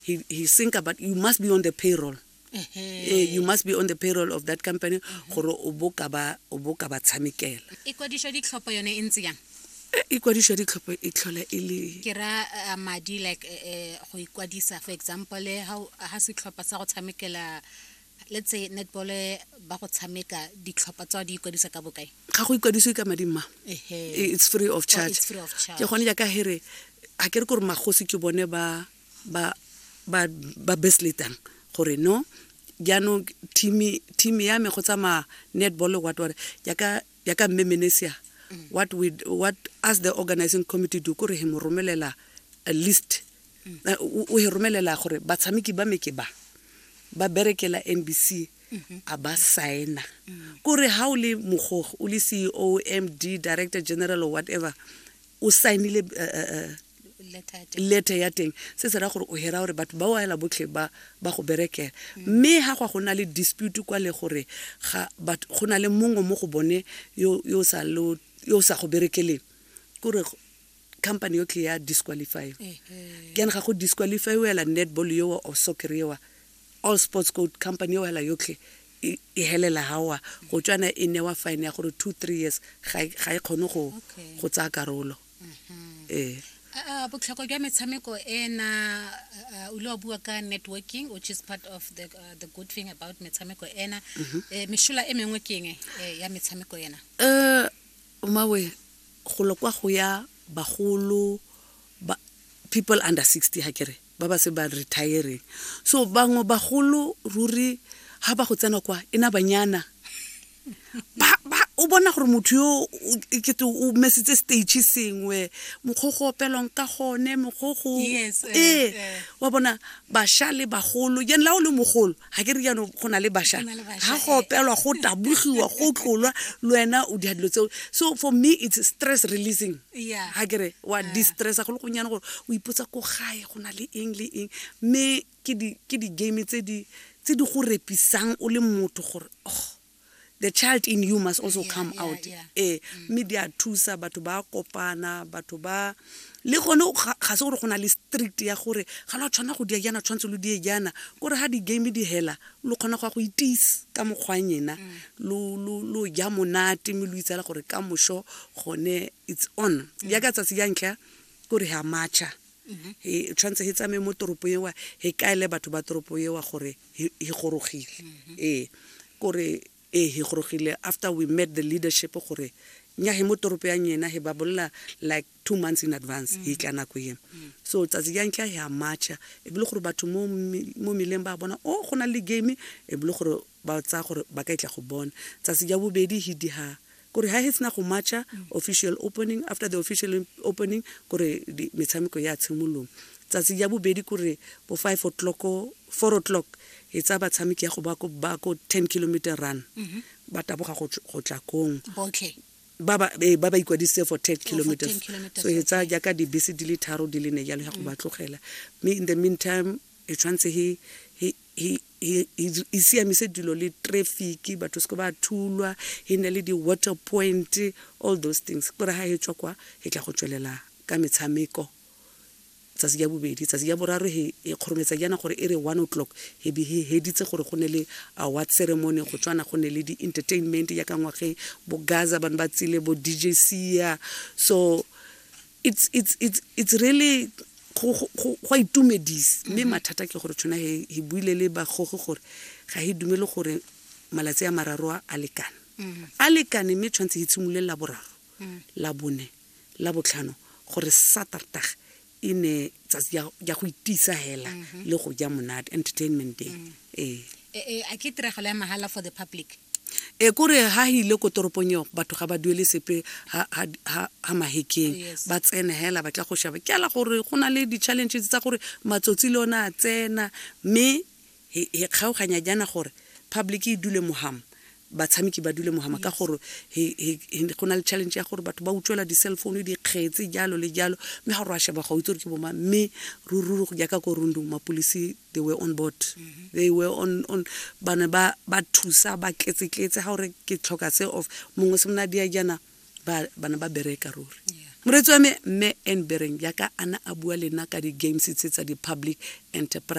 he think about you must be on the payroll. You must be on the payroll of that company gore o bo ka ba tshamekela. E kwadiswa ditlhopho yone e ntse yang? E kwadiswa ditlhopho e tlhola e le ke ra madi like go ikwadisa for example ha se tlhopha sa go tshamekela let's say netball ba go tshameka ditlhopha tsa di ikwadisa ka bokae? ga go ikwadiswe ka madi mma. It's free of charge. Ke gone ja ka here ha ke re gore magosi ke bone ba besletang gore no jaanong team ya me go tsama netball what ya ka memenesia what as the organizing committee do gore he mo romelela a list o he romelela gore batshameki ba meke ba berekela NBC a ba signa gore ha o le mogogo o le CEO MD director general or whatever o signile letter ya teng se se ra gore o hera gore batho ba wa ela botlhe ba go berekela mme ha go na le dispute kwa le gore ga but go na le mongwe mo go bone yo sa go berekele gore company yo ke ya disqualify ke ga go disqualify wela netball yo o soccer yo all sports code company yo wela yo ke e helela hawa go tswana e ne wa fine ya gore 2-3 years ga e khone go tsa karolo. Botlhokwa jwa metshameko ena o lo bua ka networking which is part of the good thing about metshameko ena mešola e mengwe ke eng ya metshameko ena? Mawe go lokwa go ya bagolo people under 60 ha kere ba se ba retiring so bangwe bagolo ruri ha ba go tsena kwa ena banyana o bona gore motho yo ke o mesitse stage sengwe mogogo opelong ka gone mogogo wa bona basha le bagolo yen la o le mogolo ha ke re yana gona le basha ha go opelwa go tabogiwa go tlolwa le wena o di hadlo tseo so for me it's stress releasing ha ke re wa distress go le go nyana gore o ipotsa ko gae gona le eng me ke di game tse di go repisang o le motho gore the child in you must also come out. Media thusa batho ba kopana batho ba le gone ga se gore gona le strict ya gore ga la tshwana go di yana tshwantse lo di yana gore ha di game di hela lo khona go itis ka mogwanyena lo ja monate me lo itsela gore ka mosho gone it's on ya ka tsatsi ya ntlha gore ha matcha he tshwantse he tsame mo toropo yewa he kaele batho ba toropo yewa gore he gorogile gore he gorogile after we met the leadership gore nya he mo toropo ya nyena he babolla like 2 months in advance he tla go yena so tsatsi ya ntlha ya matcha e bile gore batho mo mileng ba bona gona le game e bile gore ba tsa gore ba ka itla go bona tsatsi ya bobedi he di ha gore ha he tsena go matcha official opening after the official opening gore metshameko ya tshimolong tsatsi ya bobedi gore bo 5 o'clock 4 o'clock it's about tshameki ya go ba ko 10 km run ba taboga go tla kong okay ba ikwadise for 10 kilometers so etsa ja ka di bisi di le tharo di le ne ya le go ba tlogela me in the meantime e tshwantse he siamise dilo le traffic batho se ba thulwa he ne le di water point all those things gore ha e tswa kwa e tla go tswelela ka metshameko tsatsi ya bobedi tsatsi ya boraro he e khorometsa jana gore e re 1 o'clock he be he heditse gore go ne le award ceremony go tswana go ne le di entertainment ya ka ngwage bo Gaza ban ba tsile bo DJ Sia so it's really go itumedisa me mathata ke gore tsona he buile le ba gogo gore ga he dumele gore malatsi ya mararo a lekane me tshwantse he tshimole la boraro la bone la botlhano gore Saturday ine tsatsi ya go itisa hela le go ja monate entertainment day a ke tiragalo ya mahala for the public kore ha ile ko toroponyo batho ga ba duele sepe ha mahekeng ba tsena hela ba tla go shaba ke ala gore gona le di challenges tsa gore matsotsi le ona a tsena me he kgaoganya jana gore public e dule moham batshameki ba dule mohama ka gore go na le challenge ya gore batho ba utswela di cell phone di kgetse jalo le jalo me ga re a sheba ga utswe ke boma me ruru go ja ka ko rundu mapolisi they were on board they were on bana ba thusa ba tletse ga gore ke tlhoka se of mongwe se mna dia jana bana ba bereka ruri moretso me en bereng ya ka ana a bua lena ka di games tsa di public enterprise